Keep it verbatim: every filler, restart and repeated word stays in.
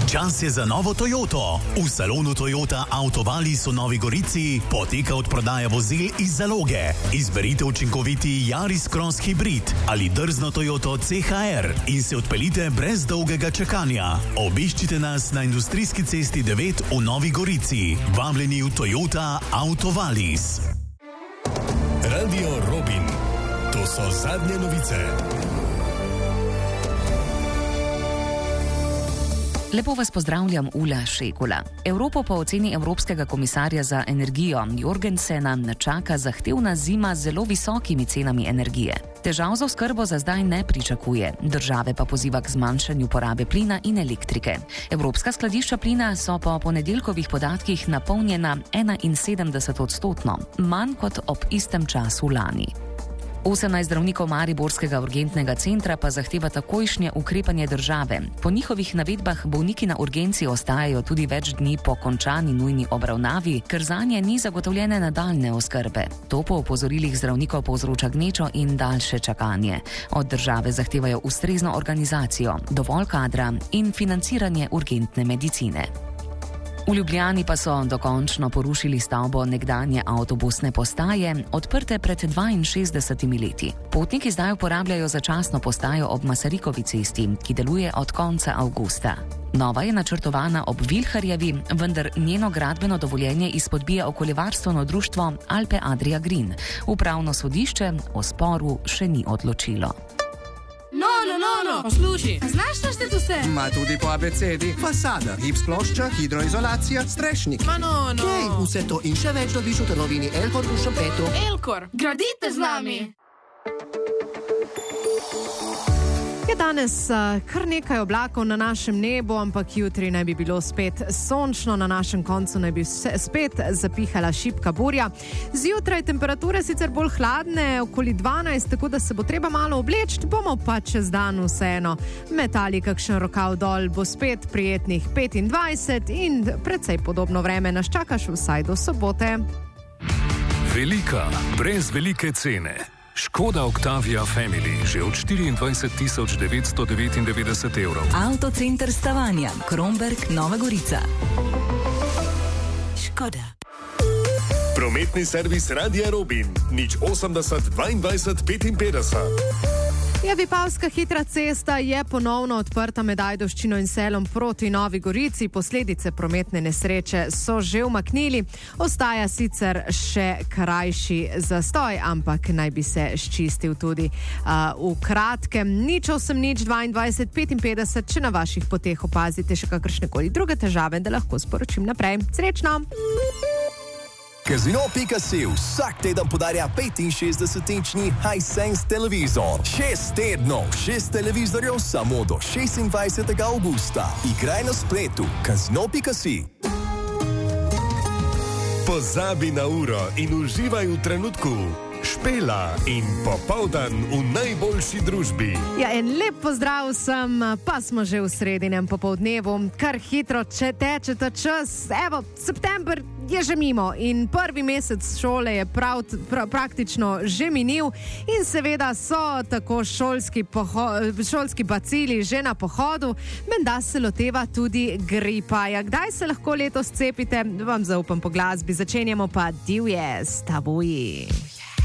Čas je za novo Toyoto. V salonu Toyota Autovalis v Novi Gorici poteka odprodaja vozil iz zaloge. Izberite učinkoviti Yaris Cross Hybrid ali drzno Toyoto C H R in se odpeljite brez dolgega čakanja. Obiščite nas na Industrijski cesti devet v Novi Gorici. Vabljeni v Toyota Autovalis. Radio Robin. To so zadnje novice. Lepo vas pozdravljam, Ula Šekula. Evropo po oceni Evropskega komisarja za energijo Jorgensena čaka zahtevna zima z zelo visokimi cenami energije. Težav za oskrbo za zdaj ne pričakuje, države pa poziva k zmanjšanju porabe plina in elektrike. Evropska skladišča plina so po ponedeljkovih podatkih napolnjena enainsedemdeset odstotno, manj kot ob istem času lani. osemnajst zdravnikov mariborskega urgentnega centra pa zahteva takojšnje ukrepanje države. Po njihovih navedbah bolniki na urgenci ostajajo tudi več dni po končani nujni obravnavi, ker zanje ni zagotovljene nadaljne oskrbe. To po opozorilih zdravnikov povzroča gnečo in daljše čakanje. Od države zahtevajo ustrezno organizacijo, dovolj kadra in financiranje urgentne medicine. V Ljubljani pa so dokončno porušili stavbo nekdanje avtobusne postaje, odprte pred dvainšestdesetimi leti. Potniki zdaj uporabljajo začasno postajo ob Masarikovi cesti, ki deluje od konca avgusta. Nova je načrtovana ob Vilharjevi, vendar njeno gradbeno dovoljenje izpodbija okoljevarstveno društvo Alpe Adria Green. Upravno sodišče o sporu še ni odločilo. No, no, no, no, poslušaj, znaš našteti vse? Ma tudi po abecedi. Fasada, gips plošča, hidroizolacija, strešnik. Ma no, no. Kej, vse to in še več dobiš v trgovini Elkor v Šempetu. Elkor, gradite z nami! Je danes uh, kar nekaj oblakov na našem nebu, ampak jutri naj bi bilo spet sončno, na našem koncu naj bi spet zapihala šibka burja. Zjutraj temperature sicer bolj hladne, okoli dvanajst, tako da se bo treba malo obleči, bomo pa čez dan vseeno metali kakšen rokav dol, bo spet prijetnih petindvajset in precej podobno vreme nas čakaš vsaj do sobote. Velika, brez velike cene. Škoda Octavia Family že od štiriindvajset tisoč devetsto devetindevetdeset evrov. Avtocenter Stavanja, Kromberk, Nova Gorica. Škoda. Prometni servis Radia Robin. Nič osemdeset dvaindvajset petinpetdeset. Ja, Vipavska hitra cesta je ponovno odprta med Ajdovščino in Selom proti Novi Gorici. Posledice prometne nesreče so že umaknili. Ostaja sicer še krajši zastoj, ampak naj bi se sčistil tudi uh, v kratkem. Nič osem nič dvaindvajset petinpetdeset, če na vaših poteh opazite še kakršnekoli druge težave, da lahko sporočim naprej. Srečno! Casino pika si vsak teden podarja petinšestdesetinčni Hisense televizor. Šest tednov, šest televizorjev samo do šestindvajsetega avgusta. Igraj na spletu casino pika si. Pozabi na uro in uživaj v trenutku. Špela in popoldan v najboljši družbi. Ja, en lep pozdrav vsem, pa smo že v sredinem popoldnevu. Kar hitro, če teče ta čas. Evo, september je že mimo in prvi mesec šole je prav, pra, praktično že minil in seveda so tako šolski, poho, šolski bacili že na pohodu, menda se loteva tudi gripa. Ja, kdaj se lahko letos cepite? Vam zaupam po glasbi, začenjamo pa divje s Tabuji.